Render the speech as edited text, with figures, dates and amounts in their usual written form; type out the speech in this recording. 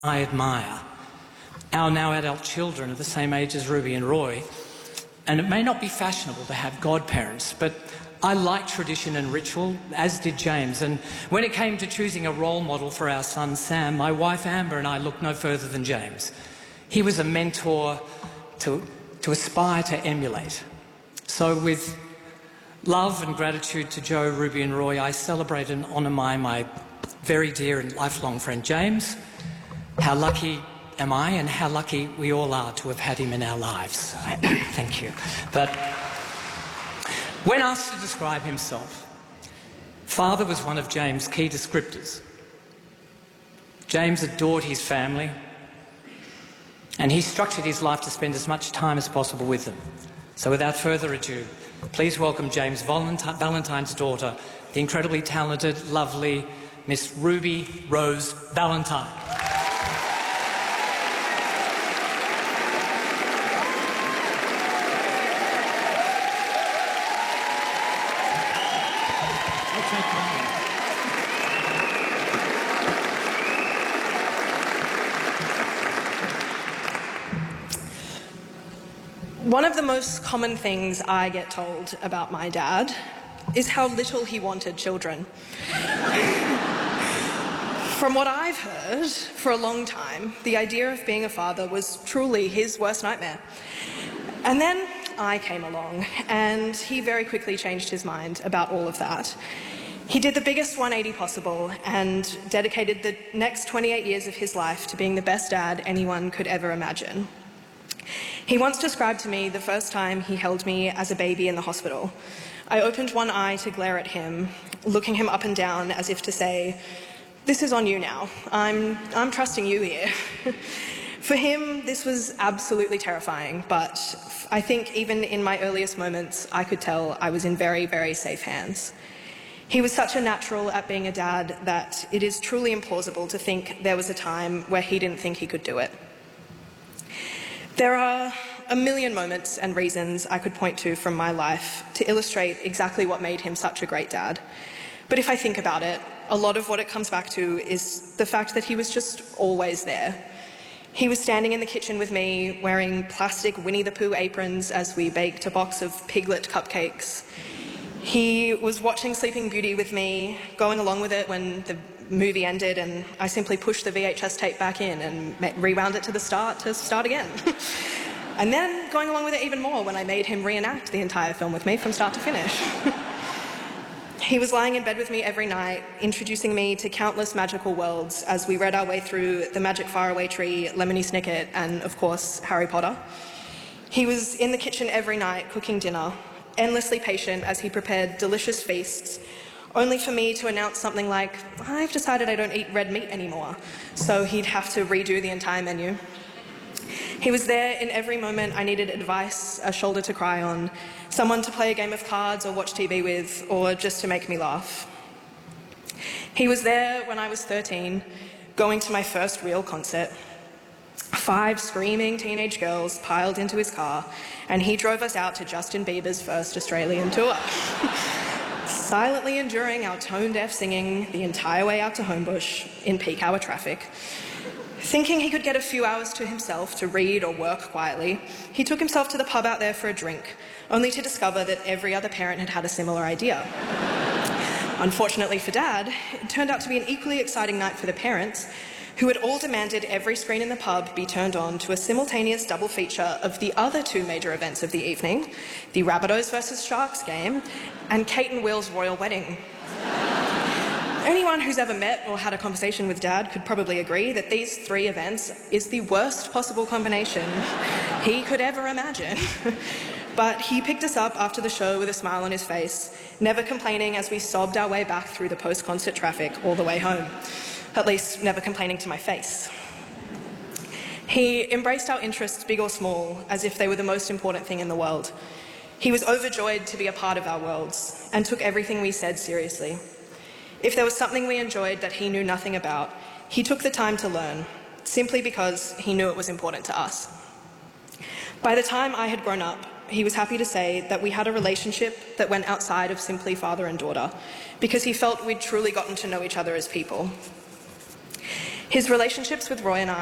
I admire. Our now adult children are the same age as Ruby and Roy, and it may not be fashionable to have godparents, but I like tradition and ritual, as did James, and when it came to choosing a role model for our son Sam, my wife Amber and I looked no further than James. He was a mentor to aspire to emulate. So with love and gratitude to Joe, Ruby and Roy, I celebrate and honour my very dear and lifelong friend James. How lucky am I, and how lucky we all are to have had him in our lives. Thank you. But when asked to describe himself, father was one of James' key descriptors. James adored his family, and he structured his life to spend as much time as possible with them. So without further ado, please welcome James Valentine's daughter, the incredibly talented, lovely Miss Ruby Rose Valentine. One of the most common things I get told about my dad is how little he wanted children. From what I've heard for a long time, the idea of being a father was truly his worst nightmare. And then I came along, and he very quickly changed his mind about all of that. He did the biggest 180 possible and dedicated the next 28 years of his life to being the best dad anyone could ever imagine. He once described to me the first time he held me as a baby in the hospital. I opened one eye to glare at him, looking him up and down as if to say, "This is on you now. I'm trusting you here." For him, this was absolutely terrifying, but I think even in my earliest moments, I could tell I was in very, very safe hands. He was such a natural at being a dad that it is truly implausible to think there was a time where he didn't think he could do it. There are a million moments and reasons I could point to from my life to illustrate exactly what made him such a great dad. But if I think about it, a lot of what it comes back to is the fact that he was just always there. He was standing in the kitchen with me, wearing plastic Winnie the Pooh aprons as we baked a box of Piglet cupcakes. He was watching Sleeping Beauty with me, going along with it when the movie ended, and I simply pushed the VHS tape back in and rewound it to start again. And then going along with it even more when I made him reenact the entire film with me from start to finish. He was lying in bed with me every night, introducing me to countless magical worlds as we read our way through The Magic Faraway Tree, Lemony Snicket, and of course, Harry Potter. He was in the kitchen every night cooking dinner, endlessly patient as he prepared delicious feasts, only for me to announce something like, "I've decided I don't eat red meat anymore," so he'd have to redo the entire menu. He was there in every moment I needed advice, a shoulder to cry on, someone to play a game of cards or watch TV with, or just to make me laugh. He was there when I was 13, going to my first real concert. 5 screaming teenage girls piled into his car, and he drove us out to Justin Bieber's first Australian tour. Silently enduring our tone-deaf singing the entire way out to Homebush in peak hour traffic. Thinking he could get a few hours to himself to read or work quietly, he took himself to the pub out there for a drink, only to discover that every other parent had had a similar idea. Unfortunately for Dad, it turned out to be an equally exciting night for the parents, who had all demanded every screen in the pub be turned on to a simultaneous double feature of the other 2 major events of the evening, the Rabbitohs versus Sharks game, and Kate and Will's royal wedding. Anyone who's ever met or had a conversation with Dad could probably agree that these 3 events is the worst possible combination he could ever imagine. But he picked us up after the show with a smile on his face, never complaining as we sobbed our way back through the post-concert traffic all the way home. At least, never complaining to my face. He embraced our interests, big or small, as if they were the most important thing in the world. He was overjoyed to be a part of our worlds and took everything we said seriously. If there was something we enjoyed that he knew nothing about, he took the time to learn, simply because he knew it was important to us. By the time I had grown up, he was happy to say that we had a relationship that went outside of simply father and daughter, because he felt we'd truly gotten to know each other as people. His relationships with Roy and